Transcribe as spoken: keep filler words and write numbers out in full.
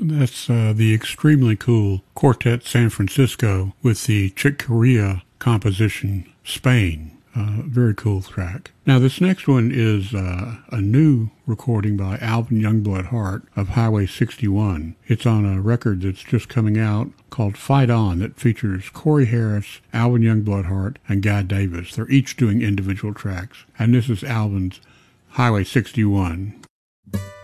That's uh, the extremely cool Quartet San Francisco with the Chick Corea composition Spain. Uh, very cool track. Now this next one is uh, a new recording by Alvin Youngblood Hart of Highway sixty-one. It's on a record that's just coming out called Fight On that features Corey Harris, Alvin Youngblood Hart, and Guy Davis. They're each doing individual tracks. And this is Alvin's Highway sixty-one.